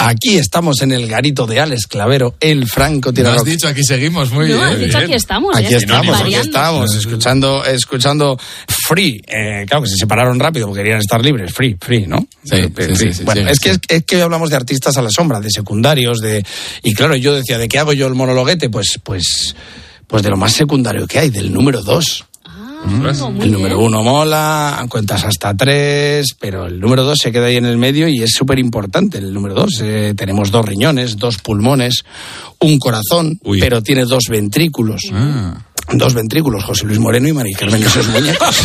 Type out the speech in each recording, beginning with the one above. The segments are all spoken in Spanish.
Aquí estamos en el garito de Alex Clavero, el francotirador. ¿No has dicho aquí seguimos? Muy bien. Has dicho aquí estamos. Aquí Variando. estamos, escuchando Free. Claro que se separaron rápido porque querían estar libres. Free, ¿no? Sí. Bueno, es que hoy hablamos de artistas a la sombra, de secundarios, y claro, yo decía, ¿de qué hago yo el monologuete? Pues de lo más secundario que hay, del número 2. El número 1 mola, cuentas hasta 3, pero el número 2 se queda ahí en el medio y es súper importante. El número 2, tenemos 2 riñones, 2 pulmones, un corazón, pero tiene 2 ventrículos. 2 ventrículos, José Luis Moreno y Mari Carmen esos muñecos.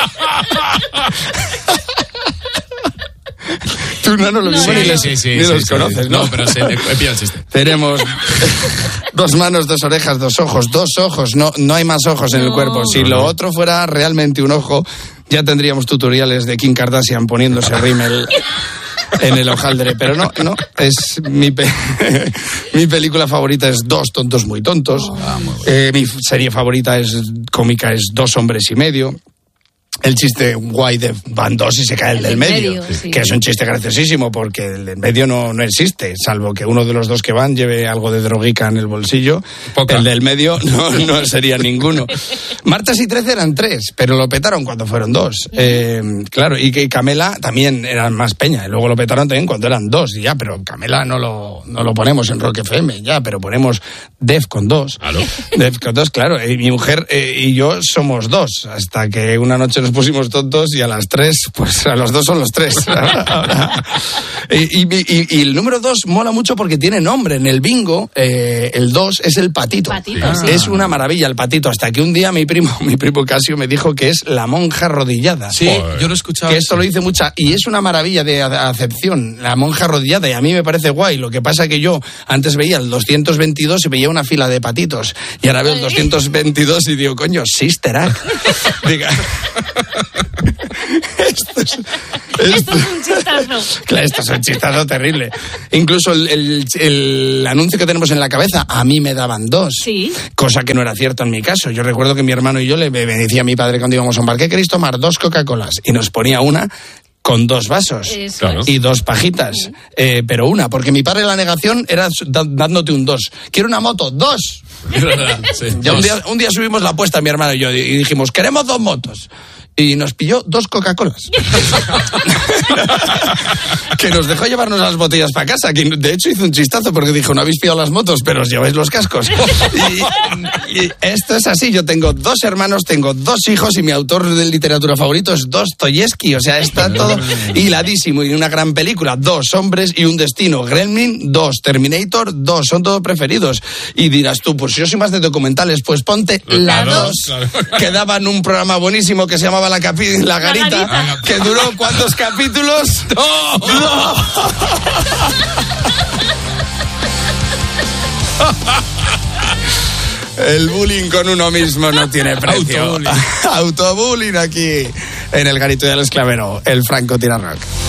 Tú no lo mismo ni los conoces, ¿no? No, pero he pillado el chiste. Tenemos 2 manos, 2 orejas, 2 ojos, 2 ojos, no hay más ojos en el cuerpo. Si lo otro fuera realmente un ojo, ya tendríamos tutoriales de Kim Kardashian poniéndose rímel en el hojaldre, pero no, es mi película favorita es 2 tontos muy tontos. Mi serie favorita cómica es 2 hombres y medio. El chiste guay de van 2 y se cae el del medio, sí. Que es un chiste graciosísimo porque el del medio no existe, salvo que uno de los 2 que van lleve algo de droguica en el bolsillo. Poca. El del medio no sería ninguno. Martas y 13 eran 3, pero lo petaron cuando fueron 2. Claro, y que Camela también eran más peña, y luego lo petaron también cuando eran 2, y ya, pero Camela no lo ponemos en Rock FM, ya, pero ponemos Def con 2. ¿Aló? Def con 2, claro, y mi mujer y yo somos 2, hasta que una noche nos pusimos tontos y a las 3, pues a los 2 son los 3. y el número 2 mola mucho porque tiene nombre. En el bingo, el 2 es el patito. Es una maravilla el patito, hasta que un día mi primo Casio me dijo que es la monja arrodillada. Sí, yo lo he escuchado. Que esto lo dice mucha, y es una maravilla de acepción, la monja arrodillada, y a mí me parece guay. Lo que pasa que yo antes veía el 222 y veía una fila de patitos, y ahora veo el 222 y digo, coño, Sister Act. Diga. Esto es un chistazo. Claro, esto es un chistazo terrible. Incluso el anuncio que tenemos en la cabeza, a mí me daban 2. Sí. Cosa que no era cierto en mi caso. Yo recuerdo que mi hermano y yo me decía a mi padre cuando íbamos a un bar, ¿qué queréis tomar? 2 Coca-Colas. Y nos ponía una con 2 vasos y 2 pajitas, pero una, porque mi padre la negación era dándote un 2. Quiero una moto, 2. Sí, ya un día subimos la apuesta mi hermano y yo y dijimos, queremos 2 motos. Y nos pilló 2 Coca-Colas. Que nos dejó llevarnos las botellas para casa. Que de hecho hizo un chistazo porque dijo, no habéis pillado las motos, pero os lleváis los cascos. Y esto es así. Yo tengo 2 hermanos, tengo 2 hijos y mi autor de literatura favorito es Dostoyevsky. O sea, está todo hiladísimo. Y una gran película. 2 hombres y un destino. Gremlin, 2. Terminator, 2. Son todos preferidos. Y dirás tú, pues yo soy más de documentales. Pues ponte la 2. Claro. Que daban un programa buenísimo que se llamaba La Garita, que duró ¿cuántos capítulos? ¡No! El bullying con uno mismo no tiene precio. Autobullying aquí en el garito de Alex Clavero, el francotirador.